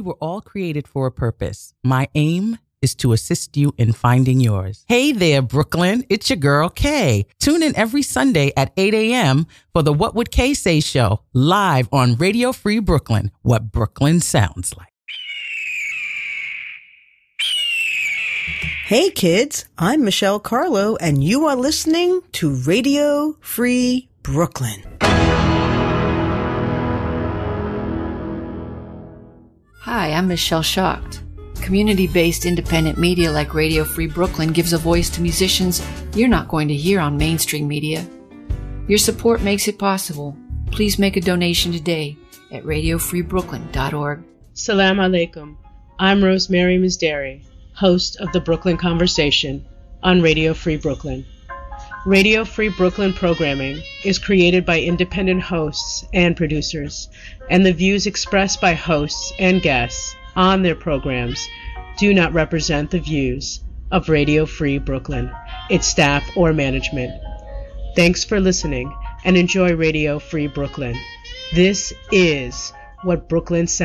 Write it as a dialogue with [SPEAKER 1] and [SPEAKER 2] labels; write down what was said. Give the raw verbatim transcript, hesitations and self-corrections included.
[SPEAKER 1] were all created for a purpose. My aim is to assist you in finding yours. Hey there, Brooklyn. It's your girl, Kay. Tune in every Sunday at eight a.m. for the What Would Kay Say show, live on Radio Free Brooklyn, what Brooklyn sounds like.
[SPEAKER 2] Hey kids, I'm Michelle Carlo, and you are listening to Radio Free Brooklyn.
[SPEAKER 3] Hi, I'm Michelle Schacht. Community-based independent media like Radio Free Brooklyn gives a voice to musicians you're not going to hear on mainstream media. Your support makes it possible. Please make a donation today at radio free brooklyn dot org.
[SPEAKER 4] Salam alaikum. I'm Rosemary Misderi, host of the Brooklyn Conversation on Radio Free Brooklyn. Radio Free Brooklyn programming is created by independent hosts and producers, and the views expressed by hosts and guests on their programs do not represent the views of Radio Free Brooklyn, its staff, or management. Thanks for listening, and enjoy Radio Free Brooklyn. This is what Brooklyn sounds